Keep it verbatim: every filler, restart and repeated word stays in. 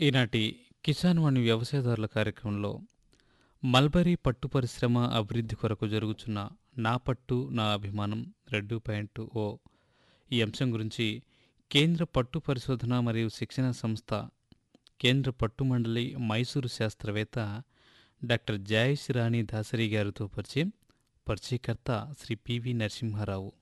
ఈనాటి కిసాన్ వాణి వ్యవసాయదారుల కార్యక్రమంలో మల్బరీ పట్టు పరిశ్రమ అభివృద్ధి కొరకు జరుగుతున్న నా పట్టు నా అభిమానం రెండు పాయింట్ ఓ ఈ అంశం గురించి కేంద్ర పట్టు పరిశోధన మరియు శిక్షణ సంస్థ కేంద్ర పట్టు మండలి మైసూరు శాస్త్రవేత్త డాక్టర్ జయేష్ రాణి దాసరి గారితో పరిచయం. పరిచయకర్త శ్రీ పివి నరసింహారావు.